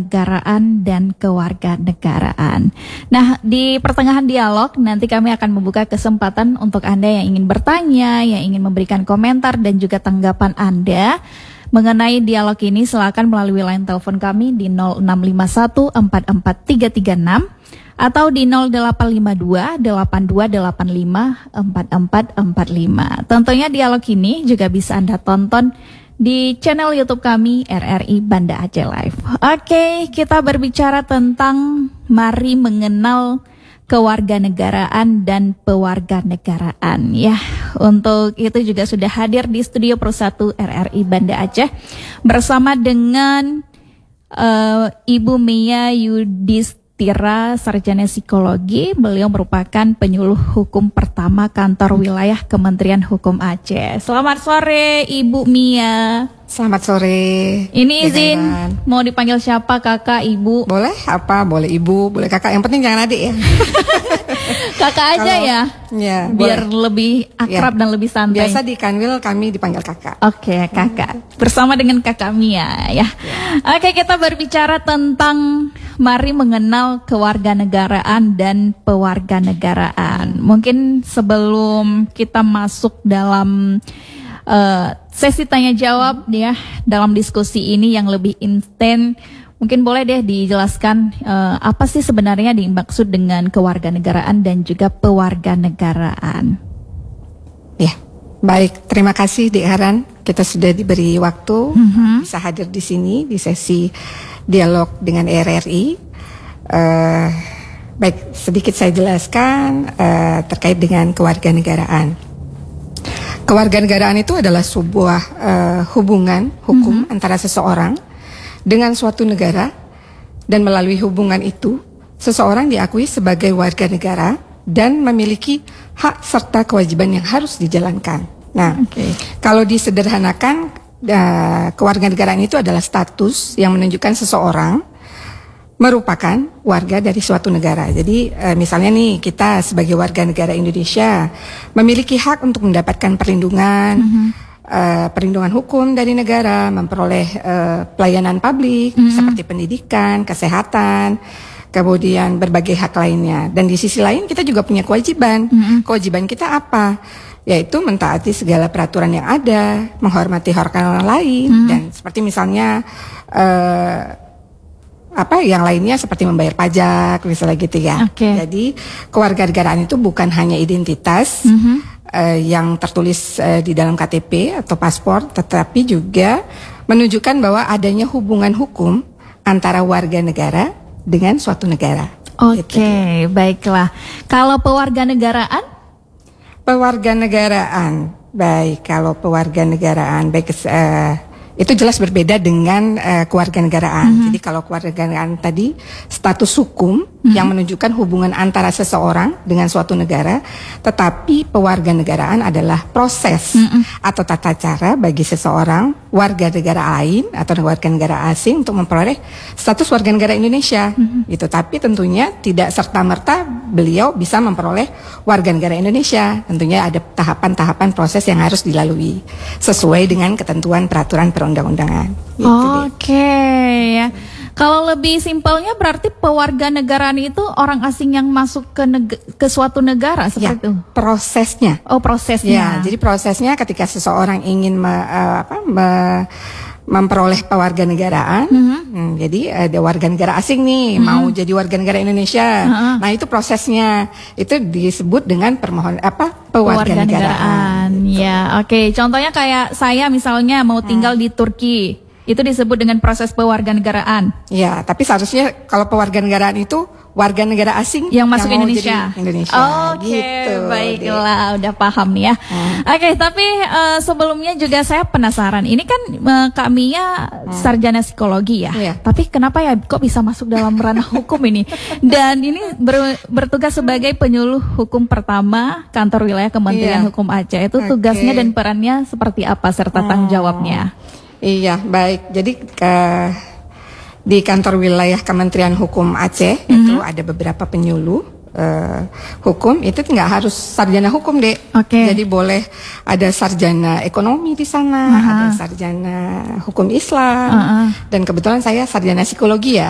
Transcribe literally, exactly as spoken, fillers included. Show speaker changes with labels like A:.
A: kenegaraan dan kewarganegaraan. Nah, di pertengahan dialog nanti kami akan membuka kesempatan untuk Anda yang ingin bertanya, yang ingin memberikan komentar dan juga tanggapan Anda mengenai dialog ini. Silakan melalui line telepon kami di nol enam lima satu empat empat tiga tiga enam atau di nol delapan lima dua delapan dua delapan lima empat empat empat lima. Tentunya dialog ini juga bisa Anda tonton di channel YouTube kami R R I Banda Aceh Live. Oke, kita berbicara tentang mari mengenal kewarganegaraan dan pewarganegaraan ya. Untuk itu juga sudah hadir di studio Pro satu R R I Banda Aceh bersama dengan uh, Ibu Mia Yudhistira, sarjana psikologi. Beliau merupakan penyuluh hukum pertama kantor wilayah Kementerian Hukum Aceh. Selamat sore Ibu Mia.
B: Selamat sore.
A: Ini izin mau dipanggil siapa, kakak, ibu?
B: Boleh apa? Boleh ibu, boleh kakak. Yang penting jangan adik ya.
A: Kakak aja. Kalau, ya, ya biar boleh. Lebih akrab ya. Dan lebih santai.
B: Biasa di Kanwil kami dipanggil kakak.
A: Oke, kakak. Bersama dengan kakak Mia ya. ya. Oke, kita berbicara tentang mari mengenal kewarganegaraan dan pewarganegaraan. Mungkin sebelum kita masuk dalam Uh, sesi tanya jawab ya dalam diskusi ini yang lebih intens, mungkin boleh deh dijelaskan uh, apa sih sebenarnya dimaksud dengan kewarganegaraan dan juga pewarganegaraan.
B: Ya, baik, terima kasih Dek Haran, kita sudah diberi waktu mm-hmm. bisa hadir di sini di sesi dialog dengan R R I. Uh, baik, sedikit saya jelaskan uh, terkait dengan kewarganegaraan. Kewarganegaraan itu adalah sebuah uh, hubungan hukum mm-hmm. antara seseorang dengan suatu negara, dan melalui hubungan itu seseorang diakui sebagai warga negara dan memiliki hak serta kewajiban yang harus dijalankan. Nah, okay. kalau disederhanakan, uh, kewarganegaraan itu adalah status yang menunjukkan seseorang merupakan warga dari suatu negara. Jadi e, misalnya nih, kita sebagai warga negara Indonesia memiliki hak untuk mendapatkan perlindungan, mm-hmm. e, perlindungan hukum dari negara, memperoleh e, pelayanan publik mm-hmm. seperti pendidikan, kesehatan, kemudian berbagai hak lainnya. Dan di sisi lain kita juga punya kewajiban. Mm-hmm. Kewajiban kita apa? Yaitu mentaati segala peraturan yang ada, menghormati hak orang lain, mm-hmm. dan seperti misalnya e, apa yang lainnya seperti membayar pajak misalnya gitu ya. Okay. Jadi kewarganegaraan itu bukan hanya identitas mm-hmm. uh, yang tertulis uh, di dalam K T P atau paspor, tetapi juga menunjukkan bahwa adanya hubungan hukum antara warga negara dengan suatu negara.
A: Oke, okay, gitu. Baiklah. Kalau pewarganegaraan?
B: Pewarganegaraan, baik. Kalau pewarganegaraan, baik. Uh, Itu jelas berbeda dengan uh, kewarganegaraan. Mm-hmm. Jadi kalau kewarganegaraan tadi status hukum mm-hmm. yang menunjukkan hubungan antara seseorang dengan suatu negara, tetapi pewarganegaraan adalah proses mm-hmm. atau tata cara bagi seseorang warga negara lain atau warga negara asing untuk memperoleh status warga negara Indonesia. Mm-hmm. Gitu. Tapi tentunya tidak serta-merta beliau bisa memperoleh warga negara Indonesia. Tentunya ada tahapan-tahapan proses yang harus dilalui sesuai dengan ketentuan peraturan perundang-undangan. Gitu.
A: Oke okay, ya. Kalau lebih simpelnya berarti pewarganegaraan itu orang asing yang masuk ke neg- ke suatu negara seperti ya, itu.
B: Prosesnya.
A: Oh, prosesnya.
B: Ya, jadi prosesnya ketika seseorang ingin me, uh, apa, me, memperoleh pewarganegaraan, mm-hmm. hmm, jadi ada warga negara asing nih mm-hmm. mau jadi warga negara Indonesia. Uh-huh. Nah, itu prosesnya itu disebut dengan permohon apa pewarganegaraan.
A: Gitu. Ya, oke. Okay. Contohnya kayak saya misalnya mau tinggal hmm. di Turki. Itu disebut dengan proses pewarganegaraan.
B: Ya, tapi seharusnya kalau pewarganegaraan itu warga negara asing
A: yang masuk
B: yang
A: Indonesia.
B: Indonesia.
A: Oke, okay,
B: gitu,
A: baiklah, udah paham ya. Hmm. Oke, okay, tapi uh, sebelumnya juga saya penasaran. Ini kan uh, Kak Mia hmm. sarjana psikologi ya. Yeah. Tapi kenapa ya kok bisa masuk dalam ranah hukum ini? Dan ini ber, bertugas sebagai penyuluh hukum pertama kantor wilayah Kementerian yeah. Hukum Aceh. Itu okay. tugasnya dan perannya seperti apa serta hmm. tanggung jawabnya?
B: Iya, baik. Jadi ke di kantor wilayah Kementerian Hukum Aceh mm-hmm. itu ada beberapa penyuluh uh, hukum. Itu nggak harus sarjana hukum, Dek.
A: Okay.
B: Jadi boleh ada sarjana ekonomi di sana, uh-huh. ada sarjana hukum Islam, uh-huh. dan kebetulan saya sarjana psikologi ya.